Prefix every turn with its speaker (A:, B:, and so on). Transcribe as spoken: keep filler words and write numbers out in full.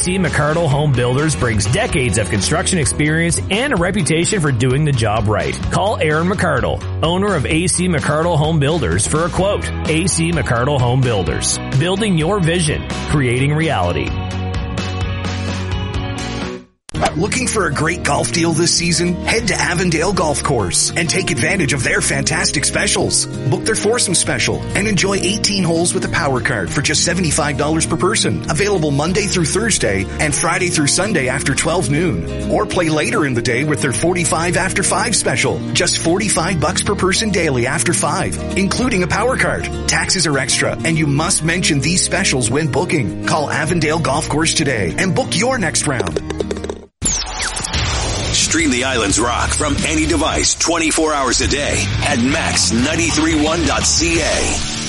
A: C. McCardle Home Builders brings decades of construction experience and a reputation for doing the job right. Call Aaron McCardle, owner of A C. McCardle Home Builders, for a quote. A C. McCardle Home Builders. Building your vision. Creating reality.
B: Looking for a great golf deal this season? Head to Avondale Golf Course and take advantage of their fantastic specials. Book their foursome special and enjoy eighteen holes with a power card for just seventy-five dollars per person. Available Monday through Thursday and Friday through Sunday after twelve noon. Or play later in the day with their forty-five after five special. Just forty-five bucks per person daily after five, including a power card. Taxes are extra and you must mention these specials when booking. Call Avondale Golf Course today and book your next round.
C: Stream the Island's Rock from any device twenty-four hours a day at max nine three one dot c a.